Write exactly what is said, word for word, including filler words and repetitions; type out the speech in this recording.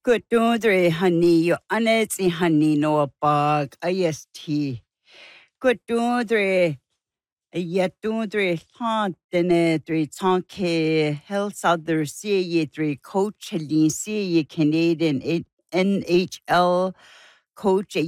Good dre honey, you anetsi honey no bug, I S T. Good dre, yet dre haunt denetri tonke, health other see ye three coach, Helene see ye Canadian N H L coach.